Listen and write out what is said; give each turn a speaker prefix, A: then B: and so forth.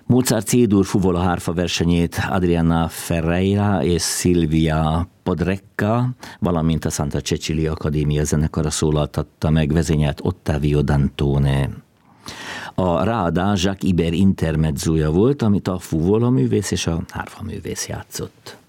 A: Mozart C-dur fuvola hárfa versenyét Adriana Ferreira és Silvia Podrecka, valamint a Santa Cecilia Akadémia zenekara szólaltatta meg, vezényelt Ottavio Dantone. A Ráda Jacques Ibert intermedzója volt, amit a fuvola művész és a hárfa művész játszott.